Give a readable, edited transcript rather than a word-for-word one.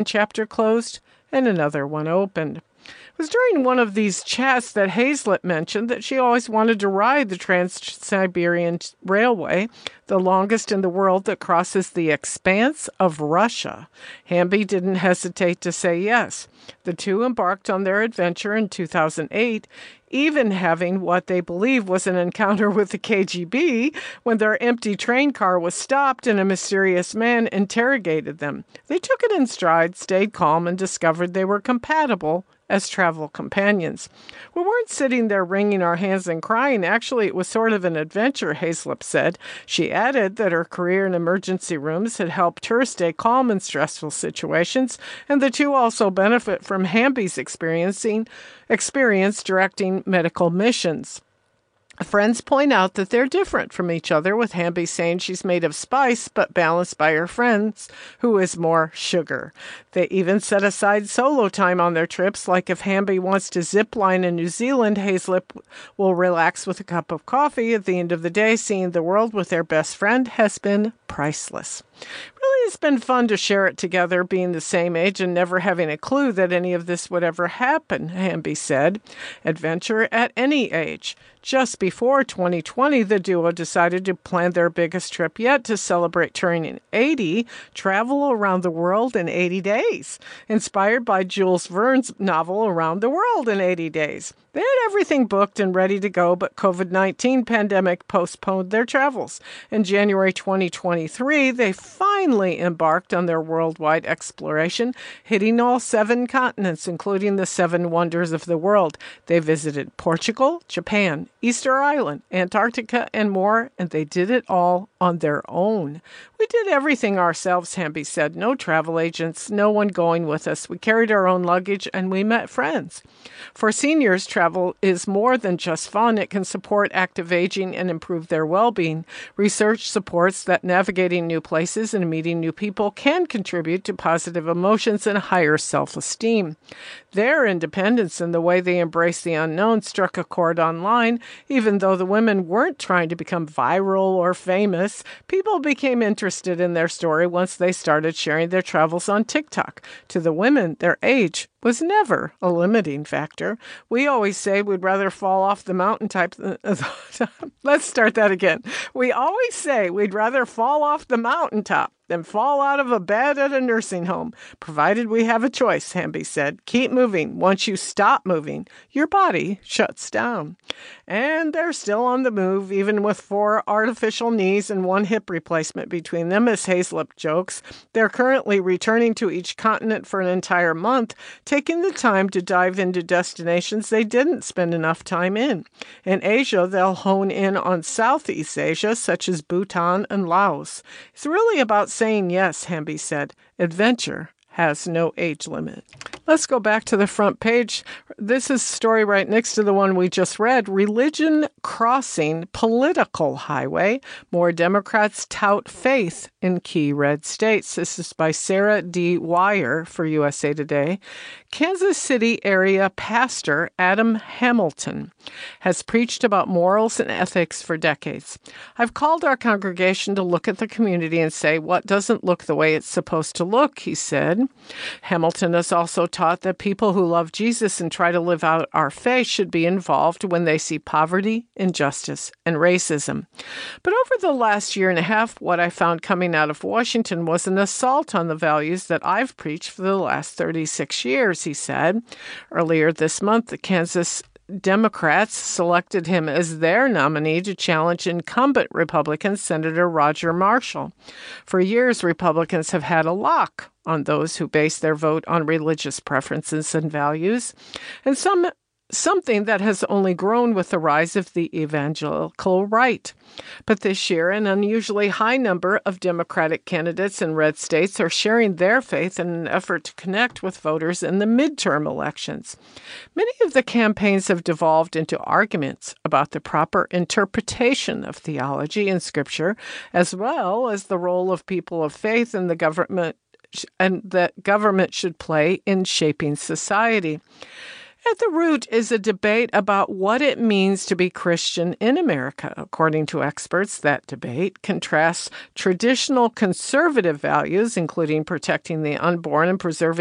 chapter closed and another one opened. It was during one of these chats that Hazlitt mentioned that she always wanted to ride the Trans-Siberian Railway, the longest in the world that crosses the expanse of Russia. Hamby didn't hesitate to say yes. The two embarked on their adventure in 2008, even having what they believe was an encounter with the KGB when their empty train car was stopped and a mysterious man interrogated them. They took it in stride, stayed calm, and discovered they were compatible as travel companions. We weren't sitting there wringing our hands and crying. Actually, it was sort of an adventure, Hazlitt said. She added that her career in emergency rooms had helped her stay calm in stressful situations, and the two also benefit from Hamby's experience directing medical missions. Friends point out that they're different from each other, with Hamby saying she's made of spice but balanced by her friends, who is more sugar. They even set aside solo time on their trips, like if Hamby wants to zip line in New Zealand, Hazlitt will relax with a cup of coffee. At the end of the day, seeing the world with their best friend has been priceless. Really, it's been fun to share it together, being the same age and never having a clue that any of this would ever happen, Hamby said. Adventure at any age. Just before 2020, the duo decided to plan their biggest trip yet to celebrate turning 80, travel around the world in 80 days, inspired by Jules Verne's novel Around the World in 80 Days. They had everything booked and ready to go, but COVID-19 pandemic postponed their travels. In January 2023, they finally embarked on their worldwide exploration, hitting all 7 continents, including the 7 wonders of the world. They visited Portugal, Japan, Easter Island, Antarctica, and more, and they did it all on their own. We did everything ourselves, Hamby said. No travel agents, no one going with us. We carried our own luggage, and we met friends. For seniors, travel is more than just fun. It can support active aging and improve their well-being. Research supports that navigating new places and meeting new people can contribute to positive emotions and higher self-esteem. Their independence and the way they embrace the unknown struck a chord online. Even though the women weren't trying to become viral or famous, people became interested in their story once they started sharing their travels on TikTok. To the women, their age was never a limiting factor. We always say we'd rather fall off the mountaintop than... Let's start that again. We always say we'd rather fall off the mountaintop than fall out of a bed at a nursing home, provided we have a choice, Hamby said. Keep moving. Once you stop moving, your body shuts down. And they're still on the move, even with 4 artificial knees and 1 hip replacement between them, as Hazlitt jokes. They're currently returning to each continent for an entire month, taking the time to dive into destinations they didn't spend enough time in. In Asia, they'll hone in on Southeast Asia, such as Bhutan and Laos. It's really about saying yes, Hamby said. Adventure has no age limit. Let's go back to the front page. This is a story right next to the one we just read. Religion crossing political highway. More Democrats tout faith in key red states. This is by Sarah D. Wire for USA Today. Kansas City area pastor Adam Hamilton has preached about morals and ethics for decades. I've called our congregation to look at the community and say what doesn't look the way it's supposed to look, he said. Hamilton has also taught that people who love Jesus and try to live out our faith should be involved when they see poverty, injustice, and racism. But over the last year and a half, what I found coming out of Washington was an assault on the values that I've preached for the last 36 years, he said. Earlier this month, the Kansas Democrats selected him as their nominee to challenge incumbent Republican Senator Roger Marshall. For years, Republicans have had a lock on those who base their vote on religious preferences and values, and something that has only grown with the rise of the evangelical right. But this year, an unusually high number of Democratic candidates in red states are sharing their faith in an effort to connect with voters in the midterm elections. Many of the campaigns have devolved into arguments about the proper interpretation of theology and Scripture, as well as the role of people of faith in the government and that government should play in shaping society. At the root is a debate about what it means to be Christian in America. According to experts, that debate contrasts traditional conservative values, including protecting the unborn and preserving